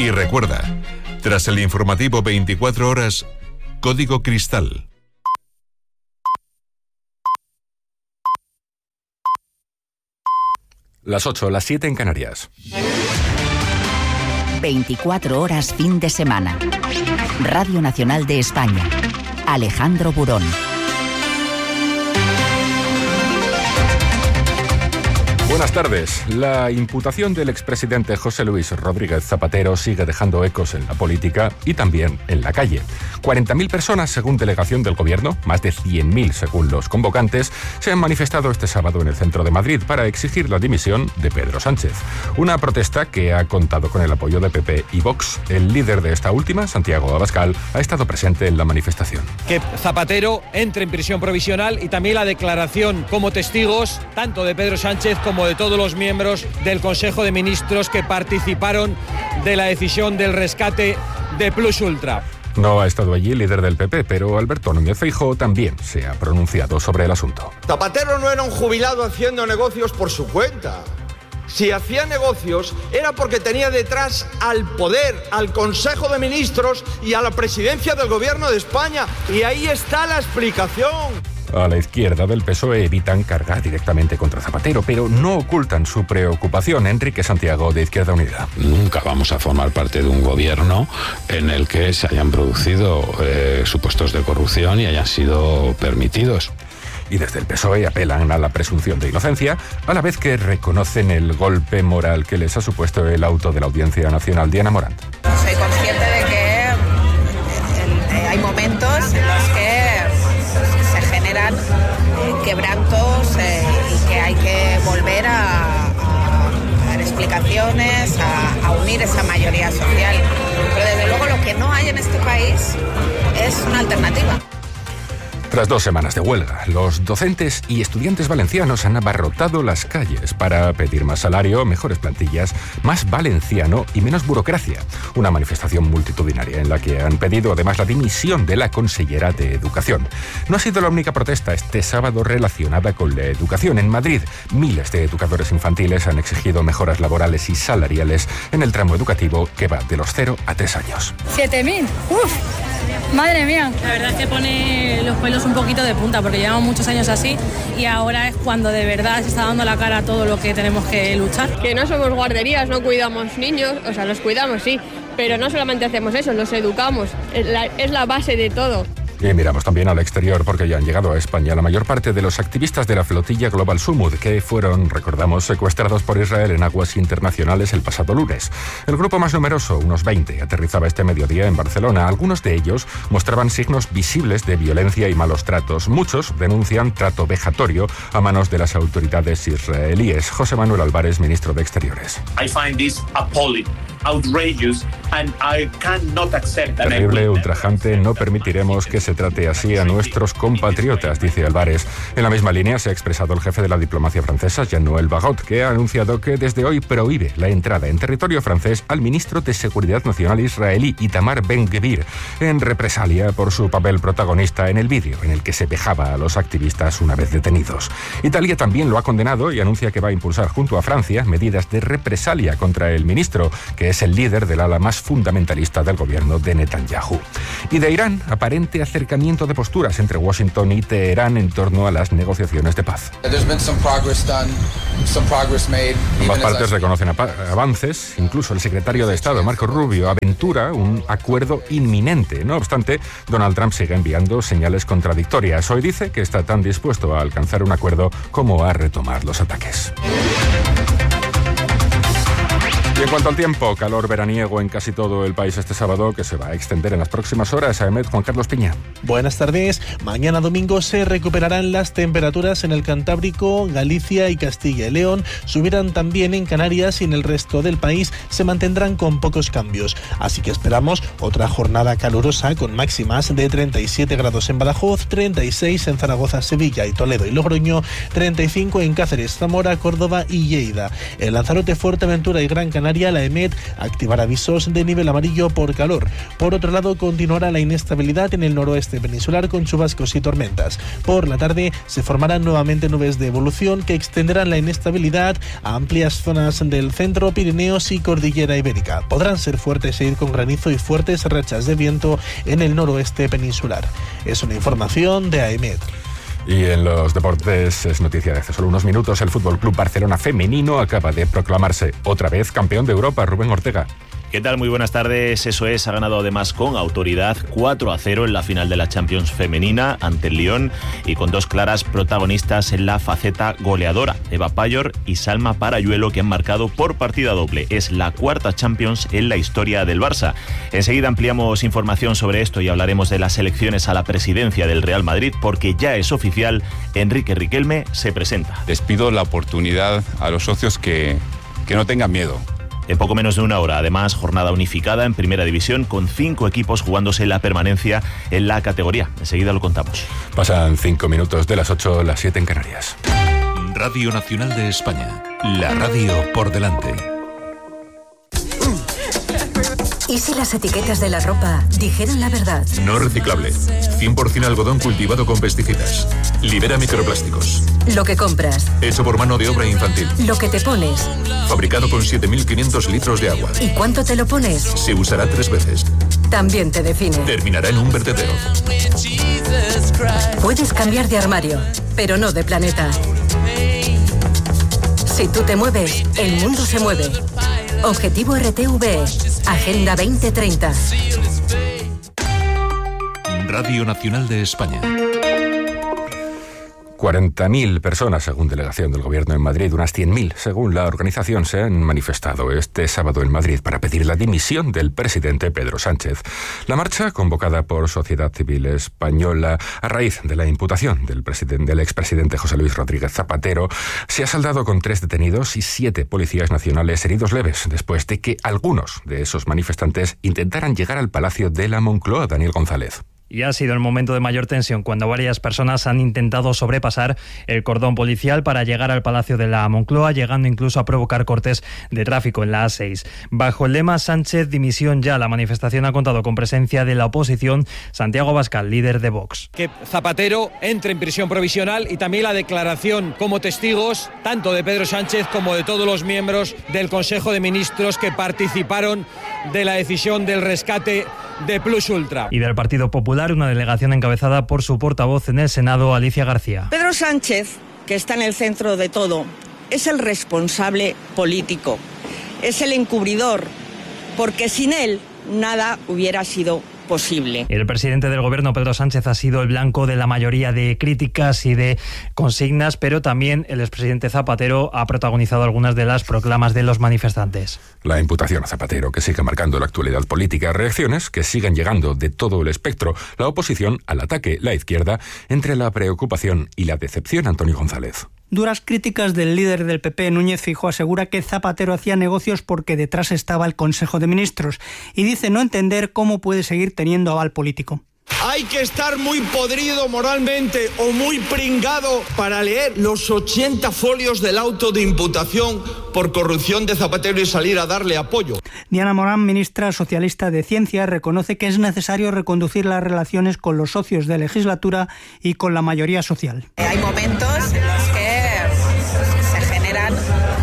Y recuerda, tras el informativo 24 horas, Código Cristal. Las 8, las 7 en Canarias. 24 horas fin de semana. Radio Nacional de España. Alejandro Burón. Buenas tardes. La imputación del expresidente José Luis Rodríguez Zapatero sigue dejando ecos en la política y también en la calle. 40.000 personas, según delegación del Gobierno, más de 100.000 según los convocantes, se han manifestado este sábado en el centro de Madrid para exigir la dimisión de Pedro Sánchez. Una protesta que ha contado con el apoyo de PP y Vox. El líder de esta última, Santiago Abascal, ha estado presente en la manifestación. Que Zapatero entre en prisión provisional y también la declaración como testigos tanto de Pedro Sánchez como de todos los miembros del Consejo de Ministros que participaron de la decisión del rescate de Plus Ultra. No ha estado allí el líder del PP, pero Alberto Núñez Feijóo también se ha pronunciado sobre el asunto. Zapatero no era un jubilado haciendo negocios por su cuenta. Si hacía negocios era porque tenía detrás al poder, al Consejo de Ministros y a la presidencia del Gobierno de España. Y ahí está la explicación. A la izquierda del PSOE evitan cargar directamente contra Zapatero, pero no ocultan su preocupación. Enrique Santiago, de Izquierda Unida. Nunca vamos a formar parte de un gobierno en el que se hayan producido supuestos de corrupción y hayan sido permitidos. Y desde el PSOE apelan a la presunción de inocencia, a la vez que reconocen el golpe moral que les ha supuesto el auto de la Audiencia Nacional. Diana Morant. Soy consciente de que hay momentos en los que se generan quebrantos y que hay que volver a dar explicaciones, a unir esa mayoría social. Pero desde luego lo que no hay en este país es una alternativa. Tras 2 semanas de huelga, los docentes y estudiantes valencianos han abarrotado las calles para pedir más salario, mejores plantillas, más valenciano y menos burocracia. Una manifestación multitudinaria en la que han pedido además la dimisión de la consellera de Educación. No ha sido la única protesta este sábado relacionada con la educación. En Madrid, miles de educadores infantiles han exigido mejoras laborales y salariales en el tramo educativo que va de los 0 a 3 años. 7.000. ¡Uf! Madre mía. La verdad es que pone los pelos un poquito de punta porque llevamos muchos años así y ahora es cuando de verdad se está dando la cara a todo lo que tenemos que luchar. Que no somos guarderías, no cuidamos niños, o sea, los cuidamos sí, pero no solamente hacemos eso, los educamos, es la base de todo. Y miramos también al exterior porque ya han llegado a España la mayor parte de los activistas de la flotilla Global Sumud que fueron, recordamos, secuestrados por Israel en aguas internacionales el pasado lunes. El grupo más numeroso, unos 20, aterrizaba este mediodía en Barcelona. Algunos de ellos mostraban signos visibles de violencia y malos tratos. Muchos denuncian trato vejatorio a manos de las autoridades israelíes. José Manuel Álvarez, ministro de Exteriores. I find this appalling, outrageous, and I cannot accept that. Terrible, ultrajante, no permitiremos que se trate así a nuestros compatriotas, dice Álvarez. En la misma línea se ha expresado el jefe de la diplomacia francesa, Jean-Noël Barrot, que ha anunciado que desde hoy prohíbe la entrada en territorio francés al ministro de Seguridad Nacional israelí, Itamar Ben-Gvir, en represalia por su papel protagonista en el vídeo en el que se vejaba a los activistas una vez detenidos. Italia también lo ha condenado y anuncia que va a impulsar junto a Francia medidas de represalia contra el ministro, que es el líder del ala más fundamentalista del gobierno de Netanyahu. Y de Irán, aparente acercamiento de posturas entre Washington y Teherán en torno a las negociaciones de paz. Ambas partes reconocen avances, incluso el secretario de Estado, Marco Rubio, aventura un acuerdo inminente. No obstante, Donald Trump sigue enviando señales contradictorias. Hoy dice que está tan dispuesto a alcanzar un acuerdo como a retomar los ataques. Y en cuanto al tiempo, calor veraniego en casi todo el país este sábado, que se va a extender en las próximas horas. AEMET, Juan Carlos Piña. Buenas tardes. Mañana domingo se recuperarán las temperaturas en el Cantábrico, Galicia y Castilla y León. Subirán también en Canarias y en el resto del país se mantendrán con pocos cambios. Así que esperamos otra jornada calurosa con máximas de 37 grados en Badajoz, 36 en Zaragoza, Sevilla y Toledo y Logroño, 35 en Cáceres, Zamora, Córdoba y Lleida. En Lanzarote, Fuerteventura y Gran Canaria día, la EMET activará avisos de nivel amarillo por calor. Por otro lado, continuará la inestabilidad en el noroeste peninsular con chubascos y tormentas. Por la tarde se formarán nuevamente nubes de evolución que extenderán la inestabilidad a amplias zonas del centro, Pirineos y Cordillera Ibérica. Podrán ser fuertes e ir con granizo y fuertes rachas de viento en el noroeste peninsular. Es una información de AEMET. Y en los deportes es noticia de hace solo unos minutos. El Fútbol Club Barcelona femenino acaba de proclamarse otra vez campeón de Europa. Rubén Ortega. ¿Qué tal? Muy buenas tardes. Eso es, ha ganado además con autoridad 4-0 en la final de la Champions femenina ante el Lyon y con dos claras protagonistas en la faceta goleadora, Eva Payor y Salma Parayuelo, que han marcado por partida doble. Es la cuarta Champions en la historia del Barça. Enseguida ampliamos información sobre esto y hablaremos de las elecciones a la presidencia del Real Madrid, porque ya es oficial, Enrique Riquelme se presenta. Les pido la oportunidad a los socios que no tengan miedo. En poco menos de una hora, además, jornada unificada en Primera División con 5 equipos jugándose la permanencia en la categoría. Enseguida lo contamos. Pasan 5 minutos de las 8, las 7 en Canarias. Radio Nacional de España. La radio por delante. ¿Y si las etiquetas de la ropa dijeran la verdad? No reciclable. 100% algodón cultivado con pesticidas. Libera microplásticos. Lo que compras. Hecho por mano de obra infantil. Lo que te pones. Fabricado con 7.500 litros de agua. ¿Y cuánto te lo pones? Se usará 3 veces. También te define. Terminará en un vertedero. Puedes cambiar de armario, pero no de planeta. Si tú te mueves, el mundo se mueve. Objetivo RTV, Agenda 2030. Radio Nacional de España. 40.000 personas, según delegación del Gobierno en Madrid, unas 100.000, según la organización, se han manifestado este sábado en Madrid para pedir la dimisión del presidente Pedro Sánchez. La marcha, convocada por Sociedad Civil Española a raíz de la imputación del expresidente José Luis Rodríguez Zapatero, se ha saldado con 3 detenidos y 7 policías nacionales heridos leves, después de que algunos de esos manifestantes intentaran llegar al Palacio de la Moncloa. Daniel González. Y ha sido el momento de mayor tensión cuando varias personas han intentado sobrepasar el cordón policial para llegar al Palacio de la Moncloa, llegando incluso a provocar cortes de tráfico en la A6. Bajo el lema Sánchez dimisión ya, la manifestación ha contado con presencia de la oposición. Santiago Abascal, líder de Vox. Que Zapatero entre en prisión provisional y también la declaración como testigos tanto de Pedro Sánchez como de todos los miembros del Consejo de Ministros que participaron de la decisión del rescate de Plus Ultra. Y del Partido Popular, una delegación encabezada por su portavoz en el Senado, Alicia García. Pedro Sánchez, que está en el centro de todo, es el responsable político, es el encubridor, porque sin él nada hubiera sido posible. El presidente del Gobierno, Pedro Sánchez, ha sido el blanco de la mayoría de críticas y de consignas, pero también el expresidente Zapatero ha protagonizado algunas de las proclamas de los manifestantes. La imputación a Zapatero, que sigue marcando la actualidad política, reacciones que siguen llegando de todo el espectro, la oposición al ataque, la izquierda, entre la preocupación y la decepción. Antonio González. Duras críticas del líder del PP, Núñez Feijóo, asegura que Zapatero hacía negocios porque detrás estaba el Consejo de Ministros y dice no entender cómo puede seguir teniendo aval político. Hay que estar muy podrido moralmente o muy pringado para leer los 80 folios del auto de imputación por corrupción de Zapatero y salir a darle apoyo. Diana Morán, ministra socialista de Ciencia, reconoce que es necesario reconducir las relaciones con los socios de legislatura y con la mayoría social. Hay momentos en los que se generan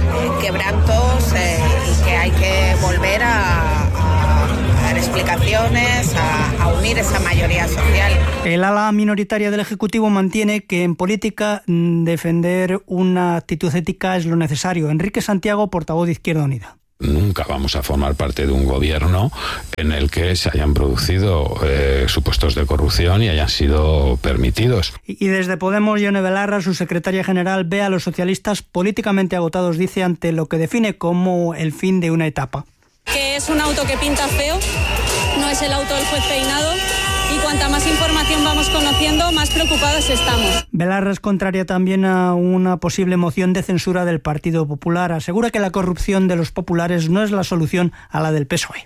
quebrantos y que hay que volver a dar explicaciones, a unir esa mayoría social. El ala minoritaria del Ejecutivo mantiene que en política defender una actitud ética es lo necesario. Enrique Santiago, portavoz de Izquierda Unida. Nunca vamos a formar parte de un gobierno en el que se hayan producido supuestos de corrupción y hayan sido permitidos. Y desde Podemos, Yone Belarra, su secretaria general, ve a los socialistas políticamente agotados, dice, ante lo que define como el fin de una etapa. Que es un auto que pinta feo, no es el auto del juez Peinado, y cuanta más información vamos conociendo, más preocupados estamos. Belarra es contraria también a una posible moción de censura del Partido Popular. Asegura que la corrupción de los populares no es la solución a la del PSOE.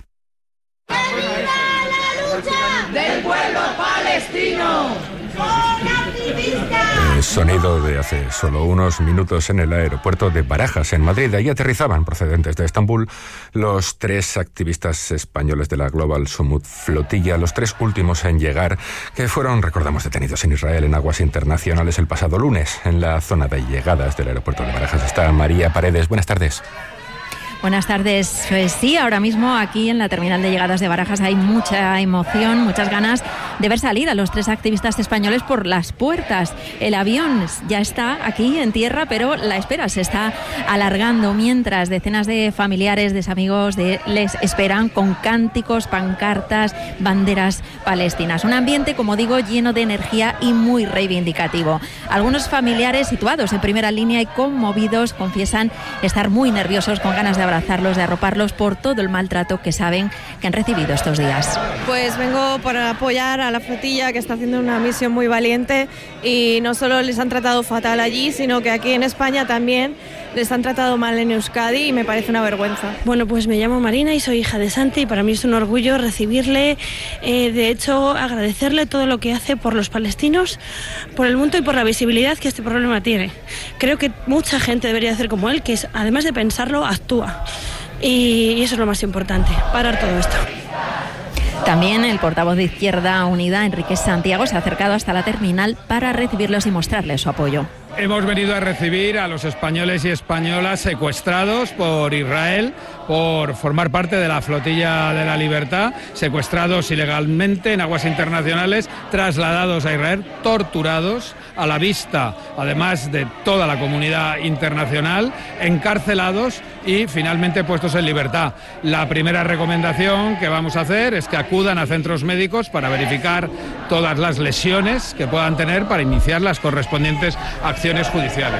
¡Viva la lucha del pueblo palestino! ¡Con activistas! Sonido de hace solo unos minutos en el aeropuerto de Barajas, en Madrid. Ahí aterrizaban, procedentes de Estambul, los 3 activistas españoles de la Global Summit Flotilla, los 3 últimos en llegar, que fueron, recordamos, detenidos en Israel en aguas internacionales el pasado lunes. En la zona de llegadas del aeropuerto de Barajas está María Paredes. Buenas tardes. Buenas tardes. Pues sí, ahora mismo aquí en la terminal de llegadas de Barajas hay mucha emoción, muchas ganas de ver salir a los 3 activistas españoles por las puertas. El avión ya está aquí en tierra, pero la espera se está alargando mientras decenas de familiares, de amigos les esperan con cánticos, pancartas, banderas palestinas. Un ambiente, como digo, lleno de energía y muy reivindicativo. Algunos familiares situados en primera línea y conmovidos confiesan estar muy nerviosos, con ganas de abrazarlos, de arroparlos por todo el maltrato que saben que han recibido estos días. Pues vengo para apoyar a la flotilla, que está haciendo una misión muy valiente, y no solo les han tratado fatal allí, sino que aquí en España también les han tratado mal en Euskadi, y me parece una vergüenza. Bueno, pues me llamo Marina y soy hija de Santi, y para mí es un orgullo recibirle, de hecho agradecerle todo lo que hace por los palestinos, por el mundo y por la visibilidad que este problema tiene. Creo que mucha gente debería hacer como él, que es, además de pensarlo, actúa. Y eso es lo más importante, parar todo esto. También el portavoz de Izquierda Unida, Enrique Santiago, se ha acercado hasta la terminal para recibirlos y mostrarles su apoyo. Hemos venido a recibir a los españoles y españolas secuestrados por Israel por formar parte de la Flotilla de la Libertad, secuestrados ilegalmente en aguas internacionales, trasladados a Israel, torturados a la vista, además de toda la comunidad internacional, encarcelados y finalmente puestos en libertad. La primera recomendación que vamos a hacer es que acudan a centros médicos para verificar todas las lesiones que puedan tener para iniciar las correspondientes acciones judiciales.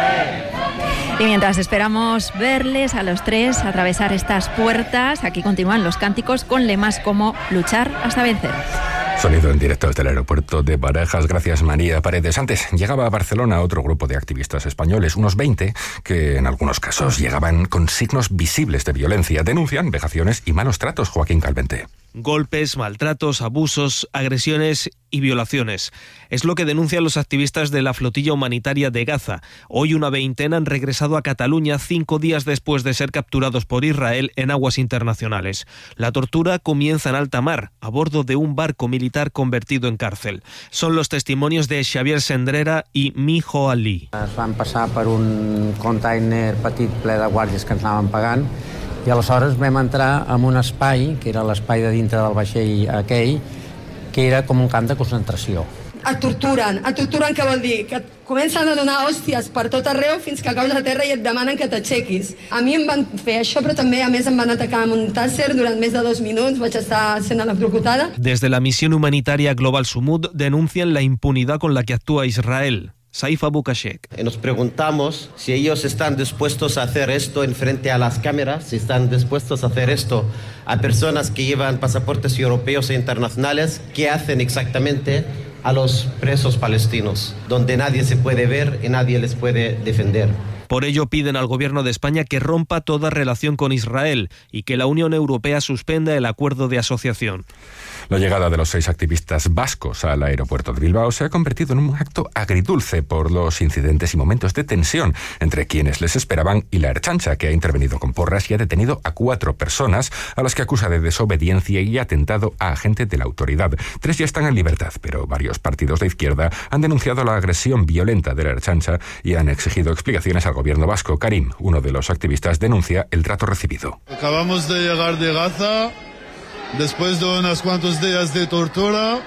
Y mientras esperamos verles a los 3 atravesar estas puertas, aquí continúan los cánticos con lemas como luchar hasta vencer. Sonido en directo desde el aeropuerto de Barajas. Gracias, María Paredes. Antes llegaba a Barcelona otro grupo de activistas españoles, unos 20, que en algunos casos llegaban con signos visibles de violencia. Denuncian vejaciones y malos tratos, Joaquín Calvente. Golpes, maltratos, abusos, agresiones y violaciones. Es lo que denuncian los activistas de la flotilla humanitaria de Gaza. Hoy una veintena han regresado a Cataluña 5 días después de ser capturados por Israel en aguas internacionales. La tortura comienza en alta mar, a bordo de un barco militar convertido en cárcel. Son los testimonios de Xavier Sendrera y Mijo Ali. Es van passar per un container petit ple de guàrdies que ens anaven pagant, i aleshores vam entrar en un espai, que era l'espai de dintre del vaixell aquell, que era com un camp de concentració. Et torturen què vol dir? Que et comencen a donar hòsties per tot arreu fins que caus a terra i et demanen que t'aixequis. A mi em van fer això, però també a més em van atacar amb un tàser durant més de 2 minuts, vaig estar sent electrocutada. Desde la misión humanitaria Global Summit denuncian la impunidad con la que actúa Israel. Saifa Bukashek. Nos preguntamos si ellos están dispuestos a hacer esto en frente a las cámaras, si están dispuestos a hacer esto a personas que llevan pasaportes europeos e internacionales, ¿qué hacen exactamente a los presos palestinos, donde nadie se puede ver y nadie les puede defender? Por ello piden al gobierno de España que rompa toda relación con Israel y que la Unión Europea suspenda el acuerdo de asociación. La llegada de los 6 activistas vascos al aeropuerto de Bilbao se ha convertido en un acto agridulce por los incidentes y momentos de tensión entre quienes les esperaban y la Ertzaintza, que ha intervenido con porras y ha detenido a 4 personas a las que acusa de desobediencia y atentado a agente de la autoridad. 3 ya están en libertad, pero varios partidos de izquierda han denunciado la agresión violenta de la Ertzaintza y han exigido explicaciones al gobierno vasco. Karim, uno de los activistas, denuncia el trato recibido. Acabamos de llegar de Gaza después de unos cuantos días de tortura.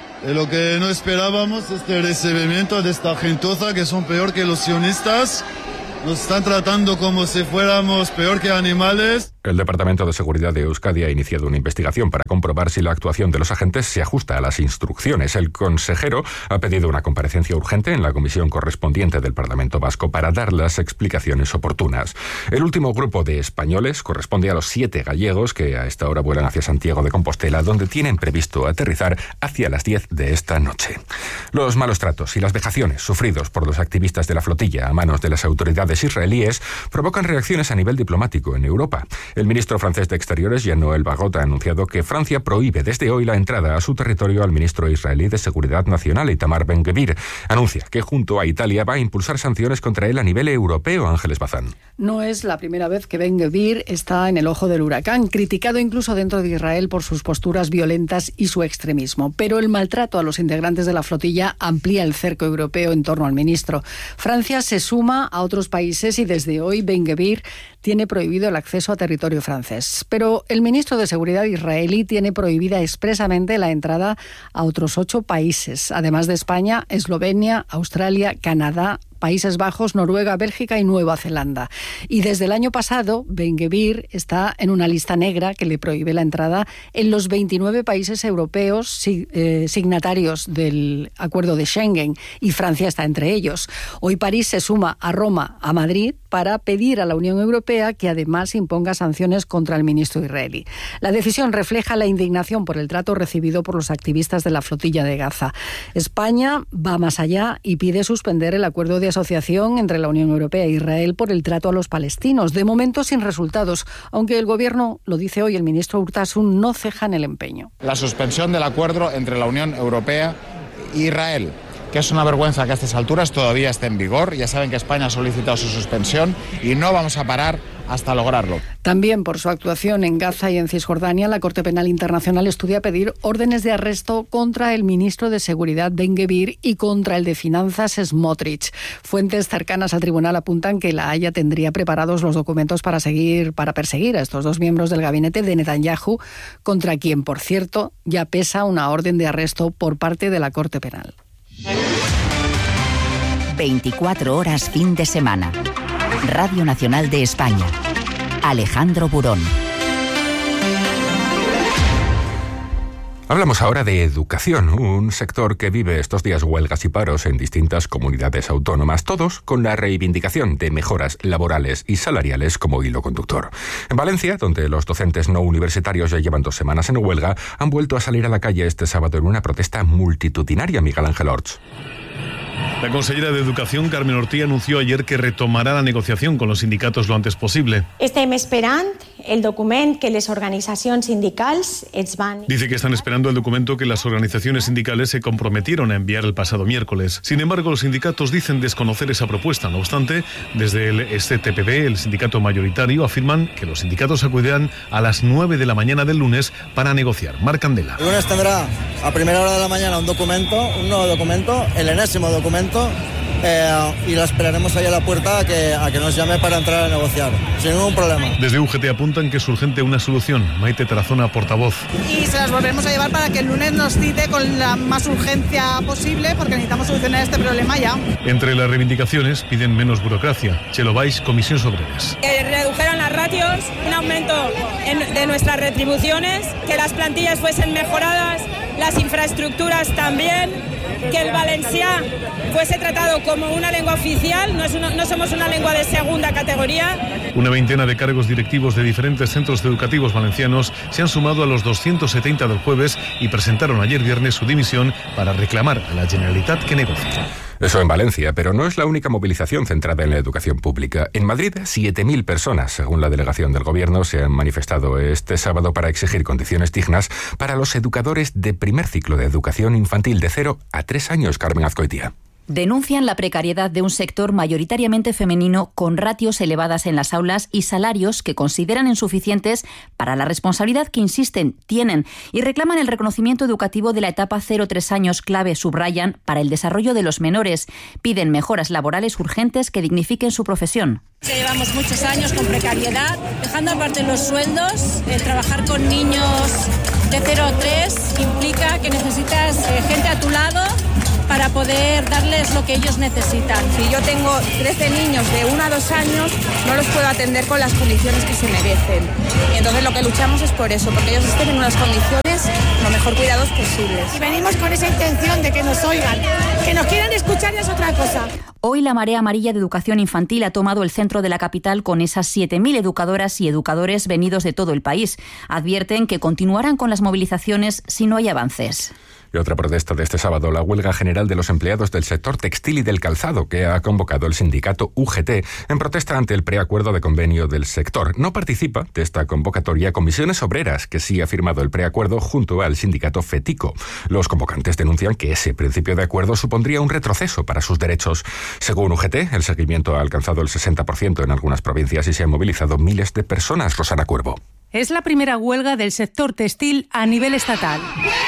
Lo que no esperábamos es el recibimiento de esta gentuza, que son peor que los sionistas. Nos están tratando como si fuéramos peor que animales. El Departamento de Seguridad de Euskadi ha iniciado una investigación para comprobar si la actuación de los agentes se ajusta a las instrucciones. El consejero ha pedido una comparecencia urgente en la comisión correspondiente del Parlamento Vasco para dar las explicaciones oportunas. El último grupo de españoles corresponde a los 7 gallegos que a esta hora vuelan hacia Santiago de Compostela, donde tienen previsto aterrizar hacia las 10 de esta noche. Los malos tratos y las vejaciones sufridos por los activistas de la flotilla a manos de las autoridades israelíes provocan reacciones a nivel diplomático en Europa. El ministro francés de Exteriores, Jean-Noël Barrot, ha anunciado que Francia prohíbe desde hoy la entrada a su territorio al ministro israelí de Seguridad Nacional, Itamar Ben-Gvir. Anuncia que junto a Italia va a impulsar sanciones contra él a nivel europeo. Ángeles Bazán. No es la primera vez que Ben-Gvir está en el ojo del huracán, criticado incluso dentro de Israel por sus posturas violentas y su extremismo. Pero el maltrato a los integrantes de la flotilla amplía el cerco europeo en torno al ministro. Francia se suma a otros países y desde hoy Ben-Gvir tiene prohibido el acceso a territorio francés. Pero el ministro de Seguridad israelí tiene prohibida expresamente la entrada a otros 8 países, además de España, Eslovenia, Australia, Canadá, Países Bajos, Noruega, Bélgica y Nueva Zelanda. Y desde el año pasado, Ben-Gvir está en una lista negra que le prohíbe la entrada en los 29 países europeos signatarios del acuerdo de Schengen, y Francia está entre ellos. Hoy París se suma a Roma, a Madrid, para pedir a la Unión Europea que además imponga sanciones contra el ministro israelí. La decisión refleja la indignación por el trato recibido por los activistas de la flotilla de Gaza. España va más allá y pide suspender el acuerdo de asociación entre la Unión Europea e Israel por el trato a los palestinos, de momento sin resultados, aunque el gobierno, lo dice hoy el ministro Urtasun, no ceja en el empeño. La suspensión del acuerdo entre la Unión Europea e Israel, que es una vergüenza que a estas alturas todavía esté en vigor. Ya saben que España ha solicitado su suspensión y no vamos a parar hasta lograrlo. También por su actuación en Gaza y en Cisjordania, la Corte Penal Internacional estudia pedir órdenes de arresto contra el ministro de Seguridad Ben-Gvir y contra el de Finanzas Smotrich. Fuentes cercanas al tribunal apuntan que La Haya tendría preparados los documentos para perseguir a estos 2 miembros del gabinete de Netanyahu, contra quien, por cierto, ya pesa una orden de arresto por parte de la Corte Penal. 24 horas fin de semana. Radio Nacional de España. Alejandro Burón. Hablamos ahora de educación, un sector que vive estos días huelgas y paros en distintas comunidades autónomas, todos con la reivindicación de mejoras laborales y salariales como hilo conductor. En Valencia, donde los docentes no universitarios ya llevan 2 semanas en huelga, han vuelto a salir a la calle este sábado en una protesta multitudinaria. Miguel Ángel Orts. La consellera de Educación, Carmen Ortí, anunció ayer que retomarà la negociación con los sindicatos lo antes posible. Estem esperant el document que les organizacions sindicals ens van... Dice que están esperando el documento que las organizaciones sindicales se comprometieron a enviar el pasado miércoles. Sin embargo, los sindicatos dicen desconocer esa propuesta. No obstante, desde el STPB, el sindicato mayoritario, afirman que los sindicatos acudirán a las 9 de la mañana del lunes para negociar. Marc Candela. El lunes tendrá a primera hora de la mañana un nuevo documento, el enésimo documento, y la esperaremos ahí a la puerta a que nos llame para entrar a negociar, sin ningún problema. Desde UGT apuntan que es urgente una solución. Maite Tarazona, portavoz. Y se las volveremos a llevar para que el lunes nos cite con la más urgencia posible, porque necesitamos solucionar este problema ya. Entre las reivindicaciones piden menos burocracia. Chelo Valls, Comisiones Obreras. Que redujeran las ratios, un aumento de nuestras retribuciones, que las plantillas fuesen mejoradas, las infraestructuras también, que el valencià fuese tratado como una lengua oficial, no somos una lengua de segunda categoría. Una veintena de cargos directivos de diferentes centros educativos valencianos se han sumado a los 270 del jueves y presentaron ayer viernes su dimisión para reclamar a la Generalitat que negocie. Eso en Valencia, pero no es la única movilización centrada en la educación pública. En Madrid, 7.000 personas, según la delegación del Gobierno, se han manifestado este sábado para exigir condiciones dignas para los educadores de primer ciclo de educación infantil de 0 a 3 años. Carmen Azcoitia. Denuncian la precariedad de un sector mayoritariamente femenino con ratios elevadas en las aulas y salarios que consideran insuficientes para la responsabilidad que insisten tienen y reclaman el reconocimiento educativo de la etapa 0-3 años clave, subrayan, para el desarrollo de los menores. Piden mejoras laborales urgentes que dignifiquen su profesión. Llevamos muchos años con precariedad, dejando aparte los sueldos. El trabajar con niños de 0 a 3 implica que necesitas gente a tu lado para poder darles lo que ellos necesitan. Si yo tengo 13 niños de 1 a 2 años, no los puedo atender con las condiciones que se merecen. Y entonces lo que luchamos es por eso, porque ellos estén en unas condiciones lo mejor cuidados posibles. Y venimos con esa intención de que nos oigan, que nos quieran escuchar ya es otra cosa. Hoy la marea amarilla de educación infantil ha tomado el centro de la capital con esas 7.000 educadoras y educadores venidos de todo el país. Advierten que continuarán con las movilizaciones si no hay avances. Y otra protesta de este sábado, la huelga general de los empleados del sector textil y del calzado, que ha convocado el sindicato UGT en protesta ante el preacuerdo de convenio del sector. No participa de esta convocatoria Comisiones Obreras, que sí ha firmado el preacuerdo junto al sindicato FETICO. Los convocantes denuncian que ese principio de acuerdo supondría un retroceso para sus derechos. Según UGT, el seguimiento ha alcanzado el 60% en algunas provincias y se han movilizado miles de personas. Rosana Cuervo. Es la primera huelga del sector textil a nivel estatal.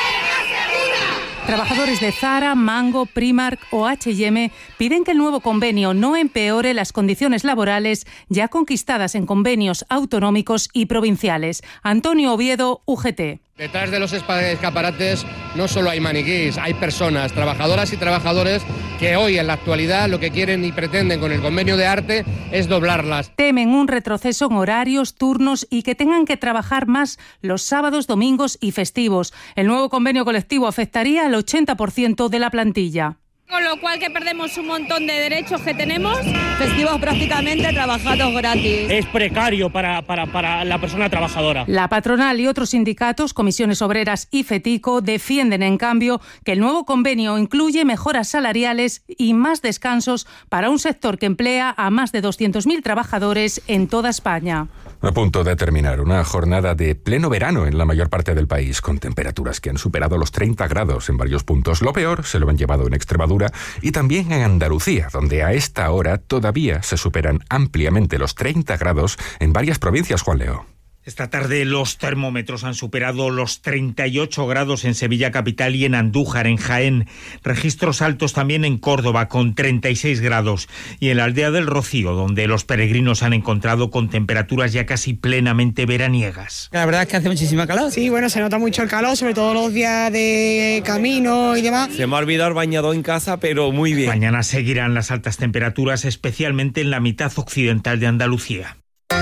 Trabajadores de Zara, Mango, Primark o H&M piden que el nuevo convenio no empeore las condiciones laborales ya conquistadas en convenios autonómicos y provinciales. Antonio Oviedo, UGT. Detrás de los escaparates no solo hay maniquís, hay personas, trabajadoras y trabajadores que hoy en la actualidad lo que quieren y pretenden con el convenio de arte es doblarlas. Temen un retroceso en horarios, turnos y que tengan que trabajar más los sábados, domingos y festivos. El nuevo convenio colectivo afectaría al 80% de la plantilla. Con lo cual que perdemos un montón de derechos que tenemos. Festivos prácticamente trabajados gratis. Es precario para la persona trabajadora. La patronal y otros sindicatos, Comisiones Obreras y FETICO, defienden en cambio que el nuevo convenio incluye mejoras salariales y más descansos para un sector que emplea a más de 200.000 trabajadores en toda España. A punto de terminar una jornada de pleno verano en la mayor parte del país, con temperaturas que han superado los 30 grados en varios puntos. Lo peor se lo han llevado en Extremadura y también en Andalucía, donde a esta hora todavía se superan ampliamente los 30 grados en varias provincias, Juan Leo. Esta tarde los termómetros han superado los 38 grados en Sevilla capital y en Andújar, en Jaén. Registros altos también en Córdoba, con 36 grados. Y en la aldea del Rocío, donde los peregrinos han encontrado con temperaturas ya casi plenamente veraniegas. La verdad es que hace muchísima calor. Sí, bueno, se nota mucho el calor, sobre todo los días de camino y demás. Se me ha olvidado el bañador en casa, pero muy bien. Mañana seguirán las altas temperaturas, especialmente en la mitad occidental de Andalucía.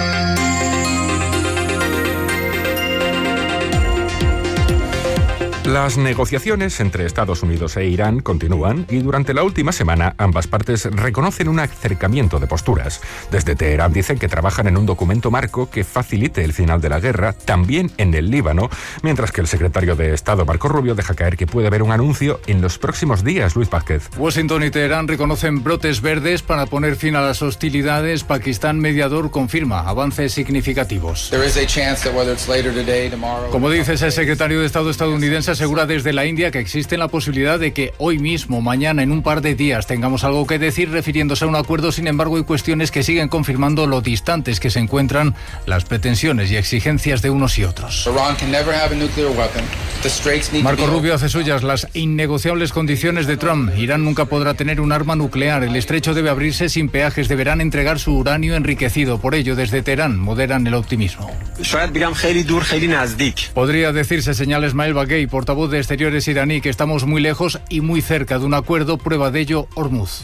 Las negociaciones entre Estados Unidos e Irán continúan y durante la última semana ambas partes reconocen un acercamiento de posturas. Desde Teherán dicen que trabajan en un documento marco que facilite el final de la guerra, también en el Líbano, mientras que el secretario de Estado, Marco Rubio, deja caer que puede haber un anuncio en los próximos días. Luis Vázquez. Washington y Teherán reconocen brotes verdes para poner fin a las hostilidades. Pakistán, mediador, confirma avances significativos. Como dice ese secretario de Estado estadounidense, asegura desde la India que existe la posibilidad de que hoy mismo, mañana, en un par de días, tengamos algo que decir refiriéndose a un acuerdo. Sin embargo, hay cuestiones que siguen confirmando lo distantes que se encuentran las pretensiones y exigencias de unos y otros. Marco Rubio hace suyas las innegociables condiciones de Trump. Irán nunca podrá tener un arma nuclear. El estrecho debe abrirse sin peajes. Deberán entregar su uranio enriquecido. Por ello, desde Teherán moderan el optimismo. Podría decirse, señala Ismail Baghei, portavoz de Exteriores iraní, que estamos muy lejos y muy cerca de un acuerdo. Prueba de ello, Hormuz.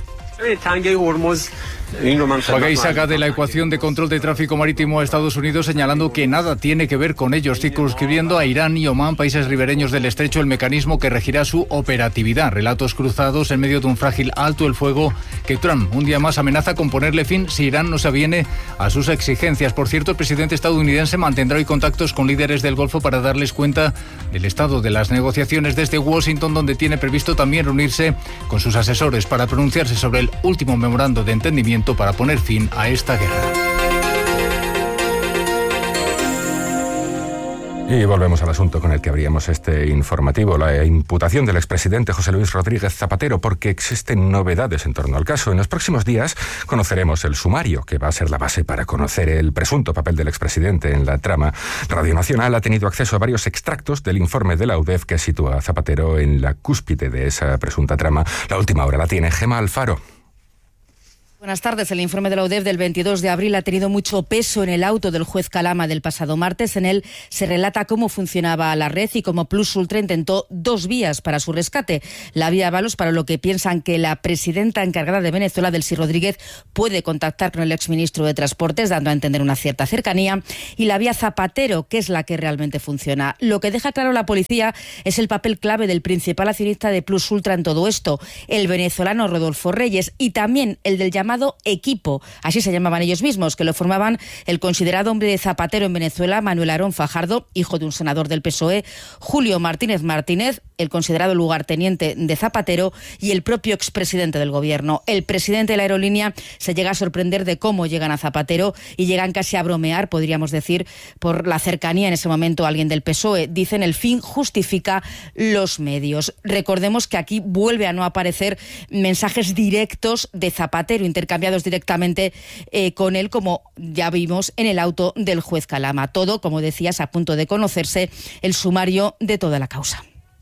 Baghei saca de la ecuación de control de tráfico marítimo a Estados Unidos, señalando que nada tiene que ver con ellos, circunscribiendo a Irán y Omán, países ribereños del estrecho, el mecanismo que regirá su operatividad. Relatos cruzados en medio de un frágil alto el fuego que Trump un día más amenaza con ponerle fin si Irán no se aviene a sus exigencias. Por cierto, el presidente estadounidense mantendrá hoy contactos con líderes del Golfo para darles cuenta del estado de las negociaciones desde Washington, donde tiene previsto también reunirse con sus asesores para pronunciarse sobre el último memorando de entendimiento para poner fin a esta guerra. Y volvemos al asunto con el que abríamos este informativo, la imputación del expresidente José Luis Rodríguez Zapatero, porque existen novedades en torno al caso. En los próximos días conoceremos el sumario, que va a ser la base para conocer el presunto papel del expresidente en la trama. Radio Nacional ha tenido acceso a varios extractos del informe de la UDEF que sitúa a Zapatero en la cúspide de esa presunta trama. La última hora la tiene Gemma Alfaro. Buenas tardes. El informe de la UDEF del 22 de abril ha tenido mucho peso en el auto del juez Calama del pasado martes. En él se relata cómo funcionaba la red y cómo Plus Ultra intentó 2 vías para su rescate. La vía Avalos, para lo que piensan que la presidenta encargada de Venezuela, Delcy Rodríguez, puede contactar con el exministro de Transportes, dando a entender una cierta cercanía. Y la vía Zapatero, que es la que realmente funciona. Lo que deja claro la policía es el papel clave del principal accionista de Plus Ultra en todo esto, el venezolano Rodolfo Reyes, y también el del llamado equipo, así se llamaban ellos mismos, que lo formaban el considerado hombre de Zapatero en Venezuela, Manuel Aarón Fajardo, hijo de un senador del PSOE, Julio Martínez Martínez, el considerado lugarteniente de Zapatero, y el propio expresidente del gobierno. El presidente de la aerolínea se llega a sorprender de cómo llegan a Zapatero y llegan casi a bromear, podríamos decir, por la cercanía en ese momento a alguien del PSOE. Dicen, el fin justifica los medios. Recordemos que aquí vuelve a no aparecer mensajes directos de Zapatero, intercambiados directamente con él, como ya vimos en el auto del juez Calama. Todo, como decías, a punto de conocerse el sumario de toda la causa.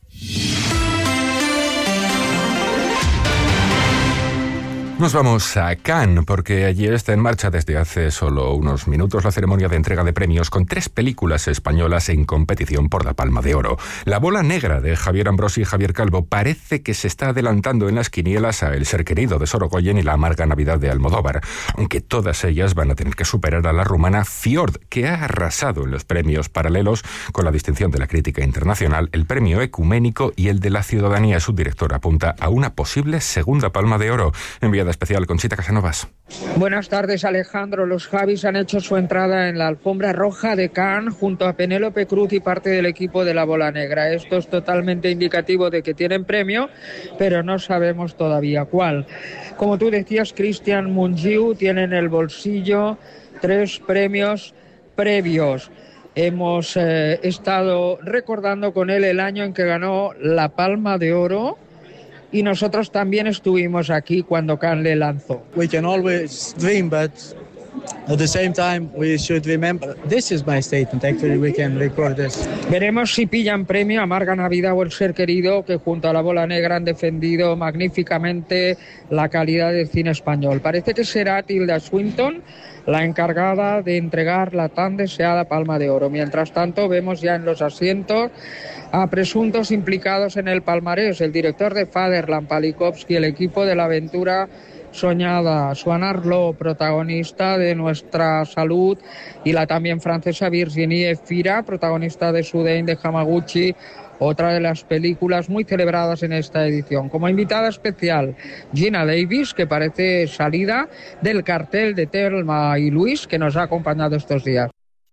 Nos vamos a Cannes, porque allí está en marcha desde hace solo unos minutos la ceremonia de entrega de premios con 3 películas españolas en competición por la Palma de Oro. La bola negra de Javier Ambrosi y Javier Calvo parece que se está adelantando en las quinielas a El ser querido de Sorogoyen y La amarga Navidad de Almodóvar, aunque todas ellas van a tener que superar a la rumana Fjord, que ha arrasado en los premios paralelos con la distinción de la crítica internacional, el premio ecuménico y el de la ciudadanía. Su director apunta a una posible segunda Palma de Oro. Enviada especial Conchita Casanovas. Buenas tardes, Alejandro. Los Javis han hecho su entrada en la alfombra roja de Cannes junto a Penélope Cruz y parte del equipo de la bola negra. Esto es totalmente indicativo de que tienen premio, pero no sabemos todavía cuál. Como tú decías, Christian Mungiu tiene en el bolsillo 3 premios previos. Hemos estado recordando con él el año en que ganó la Palma de Oro, y nosotros también estuvimos aquí cuando Cannes le lanzó. We can always dream, but at the same time we should remember this is my statement. Actually, we can record this. Veremos si pillan premio Amarga Navidad o El ser querido, que junto a la bola negra han defendido magníficamente la calidad del cine español. Parece que será Tilda Swinton la encargada de entregar la tan deseada Palma de Oro. Mientras tanto, vemos ya en los asientos a presuntos implicados en el palmarés: el director de Fatherland, Palikovsky, el equipo de la aventura soñada, Swan Arlo, protagonista de Nuestra Salud, y la también francesa Virginie Efira, protagonista de Soudain de Hamaguchi, otra de las películas muy celebradas en esta edición. Como invitada especial, Gina Davis, que parece salida del cartel de Thelma y Luis, que nos ha acompañado estos días.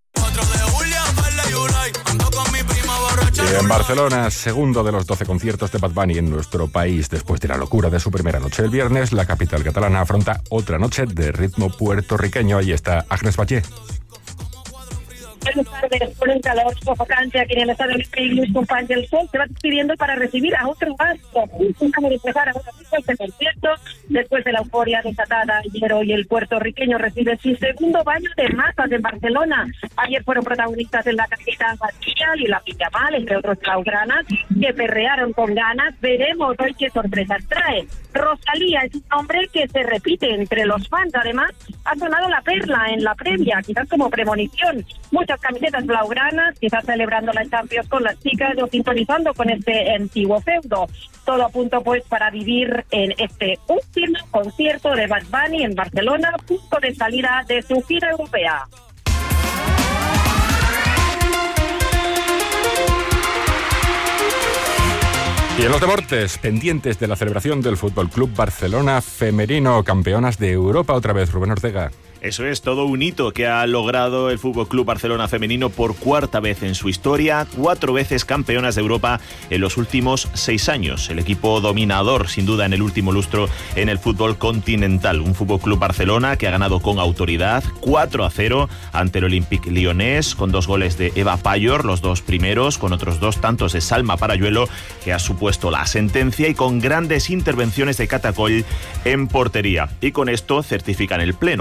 Y en Barcelona, segundo de los 12 conciertos de Bad Bunny en nuestro país. Después de la locura de su primera noche el viernes, la capital catalana afronta otra noche de ritmo puertorriqueño. Ahí está Agnes Valle. Buenas tardes. Con un calor sofocante aquí en el estadio Luis Companys del Sol, se va despidiendo para recibir a otro vasto. Vamos a empezar ahora mismo este concierto, después de la euforia desatada ayer. Hoy el puertorriqueño recibe su segundo baño de masas en Barcelona. Ayer fueron protagonistas en la capital Batial y la Pillamal, entre otros blaugranas, que perrearon con ganas. Veremos hoy qué sorpresas trae. Rosalía es un nombre que se repite entre los fans. Además, ha sonado la perla en la previa, quizás como premonición. Muchas camisetas blaugranas, quizás celebrando la Champions con las chicas o sintonizando con este antiguo feudo. Todo a punto pues para vivir en este último concierto de Bad Bunny en Barcelona, punto de salida de su gira europea. Y en los deportes, pendientes de la celebración del Fútbol Club Barcelona femenino, campeonas de Europa otra vez, Rubén Ortega. Eso es todo un hito que ha logrado el FC Barcelona femenino por 4ª vez en su historia, 4 veces campeonas de Europa en los últimos 6 años. El equipo dominador, sin duda, en el último lustro en el fútbol continental. Un FC Barcelona que ha ganado con autoridad 4-0 ante el Olympique Lyonnais, con 2 goles de Eva Payor, los 2 primeros, con otros 2 tantos de Salma Parayuelo, que ha supuesto la sentencia, y con grandes intervenciones de Catacoll en portería. Y con esto certifican el pleno. 4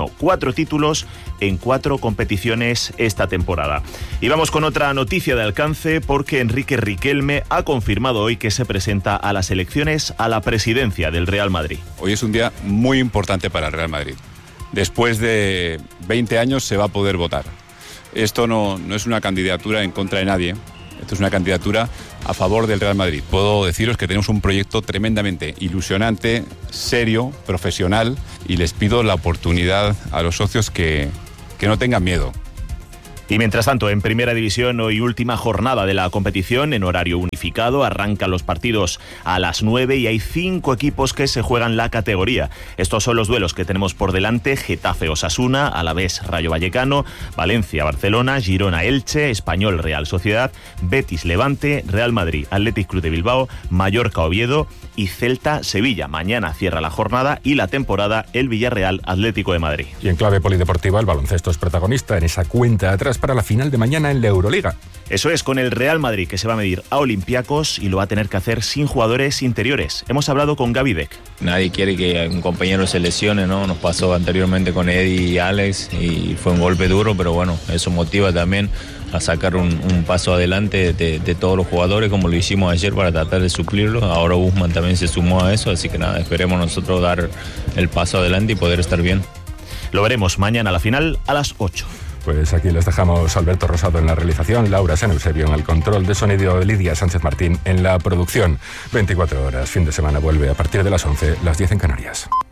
4 títulos en 4 competiciones esta temporada. Y vamos con otra noticia de alcance, porque Enrique Riquelme ha confirmado hoy que se presenta a las elecciones a la presidencia del Real Madrid. Hoy es un día muy importante para el Real Madrid. Después de 20 años se va a poder votar. Esto no es una candidatura en contra de nadie. Esto es una candidatura a favor del Real Madrid. Puedo deciros que tenemos un proyecto tremendamente ilusionante, serio, profesional, y les pido la oportunidad a los socios que no tengan miedo. Y mientras tanto, en Primera División, hoy última jornada de la competición en horario unificado. Arrancan los partidos a las 9 y hay 5 equipos que se juegan la categoría. Estos son los duelos que tenemos por delante: Getafe-Osasuna, Alavés-Rayo Vallecano, Valencia-Barcelona, Girona-Elche, Español-Real Sociedad, Betis-Levante, Real Madrid-Athletic Club de Bilbao, Mallorca-Oviedo y Celta-Sevilla. Mañana cierra la jornada y la temporada el Villarreal-Atlético de Madrid. Y en clave polideportiva, el baloncesto es protagonista en esa cuenta atrás para la final de mañana en la Euroliga. Eso es, con el Real Madrid, que se va a medir a Olympiacos y lo va a tener que hacer sin jugadores interiores. Hemos hablado con Gaby Deck. Nadie quiere que un compañero se lesione, ¿no? Nos pasó anteriormente con Eddie y Alex y fue un golpe duro, pero bueno, eso motiva también a sacar un paso adelante de todos los jugadores, como lo hicimos ayer, para tratar de suplirlo. Ahora Guzmán también se sumó a eso, así que nada, esperemos nosotros dar el paso adelante y poder estar bien. Lo veremos mañana a la final a las 8. Pues aquí les dejamos Alberto Rosado en la realización, Laura San Eusebio en el control de sonido, Lidia Sánchez Martín en la producción. 24 horas, fin de semana vuelve a partir de las 11, las 10 en Canarias.